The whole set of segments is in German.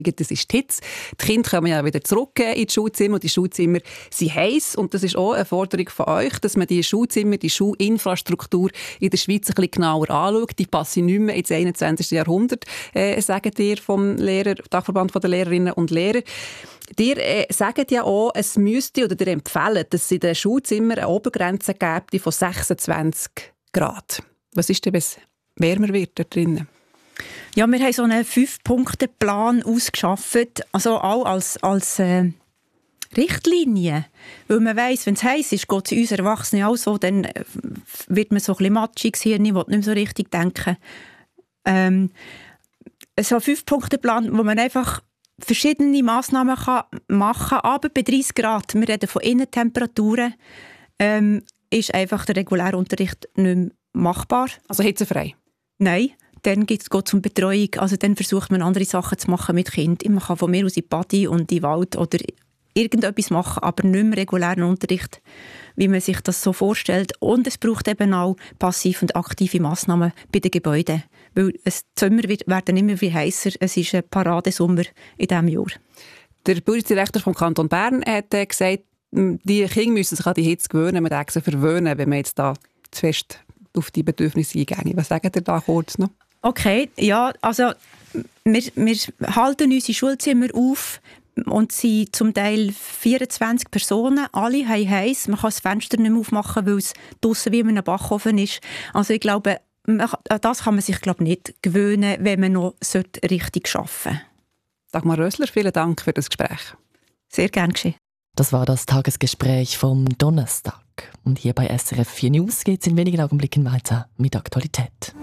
Das ist die Hitze. Die Kinder kommen ja wieder zurück in die Schulzimmer und die Schulzimmer sind heiß. Und das ist auch eine Forderung von euch, dass man die Schulzimmer, die Schulinfrastruktur in der Schweiz ein bisschen genauer anschaut. Die passen nicht mehr ins 21. Jahrhundert, sagen ihr vom Dachverband der Lehrerinnen und Lehrer. Ihr sagt ja auch, es müsste, oder ihr empfehlt, dass es in den Schulzimmern eine Obergrenze gibt von 26 Grad. Was ist denn, wenn es wärmer wird da drinnen? Ja, wir haben so einen 5-Punkte-Plan ausgeschafft, also auch als Richtlinie. Weil man weiss, wenn es heiß ist, geht es uns Erwachsenen auch so, dann wird man so ein bisschen matschiges Hirn, will nicht mehr so richtig denken. So ein 5-Punkte-Plan, wo man einfach verschiedene Massnahmen machen kann, aber bei 30 Grad, wir reden von Innentemperaturen, ist einfach der reguläre Unterricht nicht mehr machbar. Also hitzefrei? Nein. Dann geht es um Betreuung. Also dann versucht man andere Sachen zu machen mit Kindern. Man kann von mir aus in die Body und in den Wald oder irgendetwas machen, aber nicht mehr regulären Unterricht, wie man sich das so vorstellt. Und es braucht eben auch passive und aktive Massnahmen bei den Gebäuden. Weil die Sommer werden immer viel heißer. Es ist ein Paradesommer in diesem Jahr. Der Bundesdirektor vom Kanton Bern hat gesagt, die Kinder müssen sich an die Hitze gewöhnen, man darf sie verwöhnen, wenn man jetzt da zu fest auf die Bedürfnisse eingeht. Was sagt ihr da kurz noch? Okay, ja, also wir halten unsere Schulzimmer auf und sind zum Teil 24 Personen. Alle haben heiß. Man kann das Fenster nicht mehr aufmachen, weil es draussen wie in einem Backofen ist. Also ich glaube, das kann man sich nicht gewöhnen, wenn man noch richtig arbeiten sollte. Dagmar Rösler, vielen Dank für das Gespräch. Sehr gern geschehen. Das war das Tagesgespräch vom Donnerstag. Und hier bei SRF 4 News geht es in wenigen Augenblicken weiter mit Aktualität.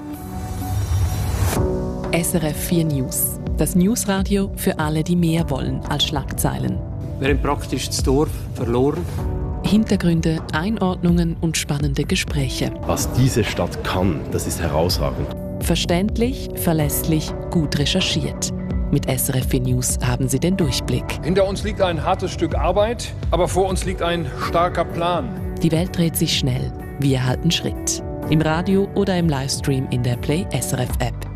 SRF 4 News. Das Newsradio für alle, die mehr wollen als Schlagzeilen. Wir haben praktisch das Dorf verloren. Hintergründe, Einordnungen und spannende Gespräche. Was diese Stadt kann, das ist herausragend. Verständlich, verlässlich, gut recherchiert. Mit SRF 4 News haben Sie den Durchblick. Hinter uns liegt ein hartes Stück Arbeit, aber vor uns liegt ein starker Plan. Die Welt dreht sich schnell. Wir halten Schritt. Im Radio oder im Livestream in der Play SRF App.